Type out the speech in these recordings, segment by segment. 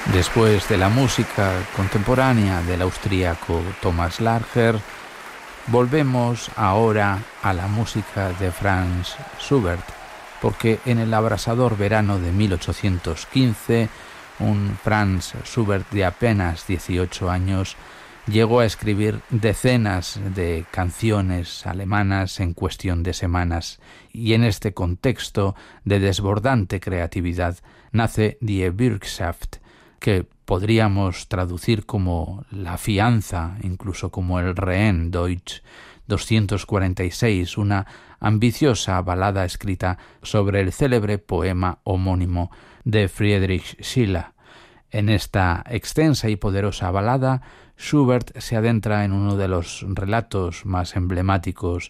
Después de la música contemporánea del austríaco Thomas Larcher, volvemos ahora a la música de Franz Schubert, porque en el abrasador verano de 1815, un Franz Schubert de apenas 18 años llegó a escribir decenas de canciones alemanas en cuestión de semanas, y en este contexto de desbordante creatividad nace Die Bürgschaft, que podríamos traducir como la fianza, incluso como el Rehn Deutsch 246, una ambiciosa balada escrita sobre el célebre poema homónimo de Friedrich Schiller. En esta extensa y poderosa balada, Schubert se adentra en uno de los relatos más emblemáticos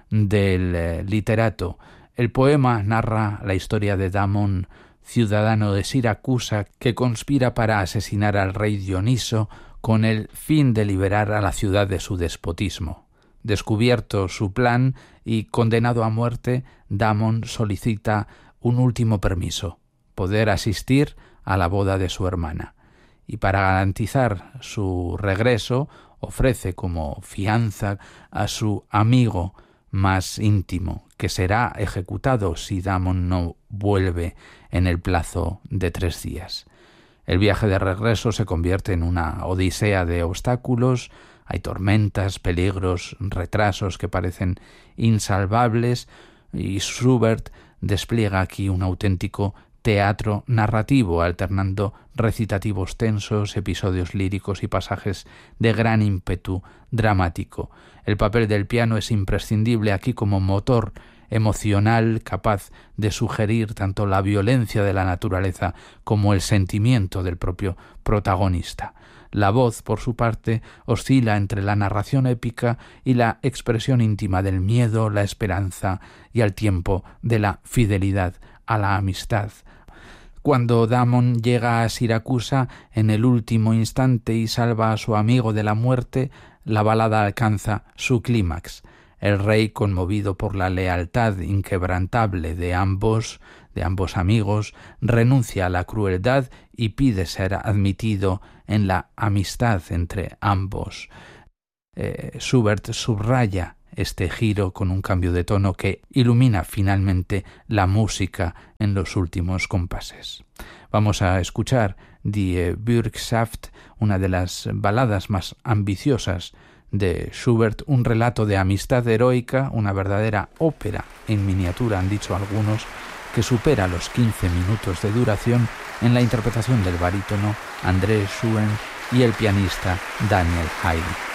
del literato. El poema narra la historia de Damon, ciudadano de Siracusa, que conspira para asesinar al rey Dioniso con el fin de liberar a la ciudad de su despotismo. Descubierto su plan y condenado a muerte, Damon solicita un último permiso: poder asistir a la boda de su hermana. Y para garantizar su regreso, ofrece como fianza a su amigo más íntimo, que será ejecutado si Damon no vuelve en el plazo de 3 días. El viaje de regreso se convierte en una odisea de obstáculos. Hay tormentas, peligros, retrasos que parecen insalvables, y Schubert despliega aquí un auténtico teatro narrativo, alternando recitativos tensos, episodios líricos y pasajes de gran ímpetu dramático. El papel del piano es imprescindible aquí como motor emocional capaz de sugerir tanto la violencia de la naturaleza como el sentimiento del propio protagonista. La voz, por su parte, oscila entre la narración épica y la expresión íntima del miedo, la esperanza y al tiempo de la fidelidad a la amistad. Cuando Damon llega a Siracusa en el último instante y salva a su amigo de la muerte, la balada alcanza su clímax. El rey, conmovido por la lealtad inquebrantable de ambos amigos, renuncia a la crueldad y pide ser admitido en la amistad entre ambos. Schubert subraya este giro con un cambio de tono que ilumina finalmente la música en los últimos compases. Vamos a escuchar Die Bürgschaft, una de las baladas más ambiciosas de Schubert, un relato de amistad heroica, una verdadera ópera en miniatura, han dicho algunos, que supera los 15 minutos de duración, en la interpretación del barítono André Schuen y el pianista Daniel Haydn.